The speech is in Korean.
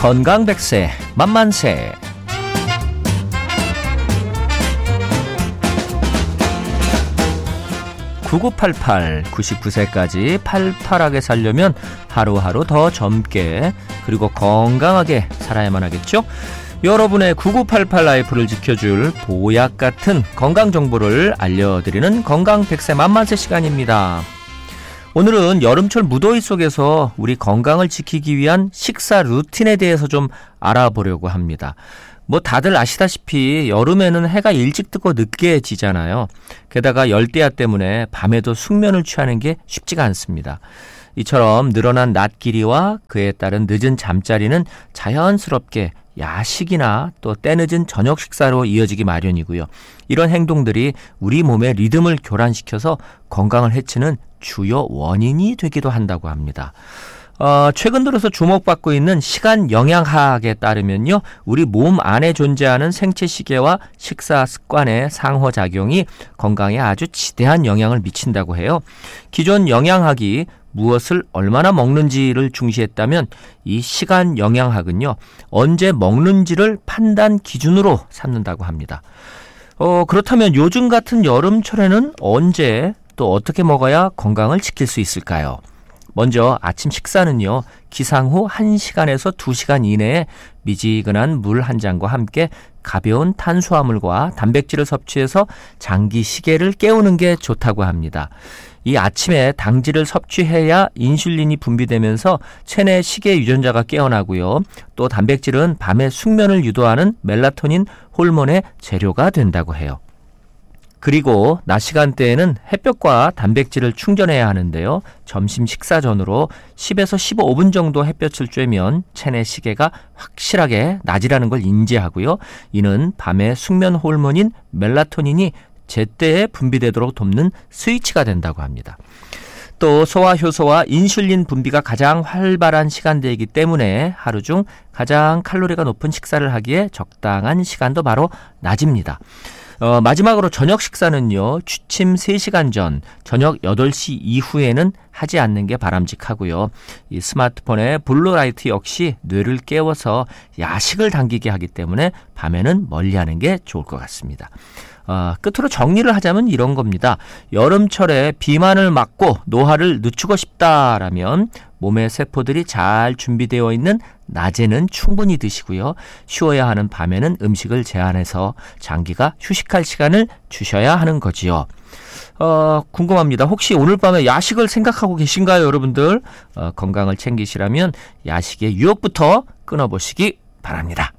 건강백세 만만세. 9988 99세까지 팔팔하게 살려면 하루하루 더 젊게 그리고 건강하게 살아야만 하겠죠? 여러분의 9988 라이프를 지켜줄 보약 같은 건강 정보를 알려드리는 건강백세 만만세 시간입니다. 오늘은 여름철 무더위 속에서 우리 건강을 지키기 위한 식사 루틴에 대해서 좀 알아보려고 합니다. 다들 아시다시피 여름에는 해가 일찍 뜨고 늦게 지잖아요. 게다가 열대야 때문에 밤에도 숙면을 취하는 게 쉽지가 않습니다. 이처럼 늘어난 낮 길이와 그에 따른 늦은 잠자리는 자연스럽게 야식이나 또 때늦은 저녁 식사로 이어지기 마련이고요. 이런 행동들이 우리 몸의 리듬을 교란시켜서 건강을 해치는 주요 원인이 되기도 한다고 합니다. 최근 들어서 주목받고 있는 시간 영양학에 따르면요, 우리 몸 안에 존재하는 생체 시계와 식사 습관의 상호작용이 건강에 아주 지대한 영향을 미친다고 해요. 기존 영양학이 무엇을 얼마나 먹는지를 중시했다면 이 시간 영양학은요, 언제 먹는지를 판단 기준으로 삼는다고 합니다. 그렇다면 요즘 같은 여름철에는 언제 또 어떻게 먹어야 건강을 지킬 수 있을까요? 먼저 아침 식사는요, 기상 후 1시간에서 2시간 이내에 미지근한 물 한 잔과 함께 가벼운 탄수화물과 단백질을 섭취해서 장기 시계를 깨우는 게 좋다고 합니다. 이 아침에 당질을 섭취해야 인슐린이 분비되면서 체내 시계 유전자가 깨어나고요. 또 단백질은 밤에 숙면을 유도하는 멜라토닌 호르몬의 재료가 된다고 해요. 그리고 낮 시간대에는 햇볕과 단백질을 충전해야 하는데요. 점심 식사 전으로 10에서 15분 정도 햇볕을 쬐면 체내 시계가 확실하게 낮이라는 걸 인지하고요. 이는 밤에 숙면 호르몬인 멜라토닌이 제때에 분비되도록 돕는 스위치가 된다고 합니다. 또 소화효소와 인슐린 분비가 가장 활발한 시간대이기 때문에 하루 중 가장 칼로리가 높은 식사를 하기에 적당한 시간도 바로 낮입니다. 마지막으로 저녁 식사는요, 취침 3시간 전, 저녁 8시 이후에는 하지 않는 게 바람직하고요. 이 스마트폰의 블루라이트 역시 뇌를 깨워서 야식을 당기게 하기 때문에 밤에는 멀리하는 게 좋을 것 같습니다. 끝으로 정리를 하자면 이런 겁니다. 여름철에 비만을 막고 노화를 늦추고 싶다라면 몸의 세포들이 잘 준비되어 있는 낮에는 충분히 드시고요. 쉬어야 하는 밤에는 음식을 제한해서 장기가 휴식할 시간을 주셔야 하는 거지요. 궁금합니다. 혹시 오늘 밤에 야식을 생각하고 계신가요, 여러분들? 건강을 챙기시라면 야식의 유혹부터 끊어보시기 바랍니다.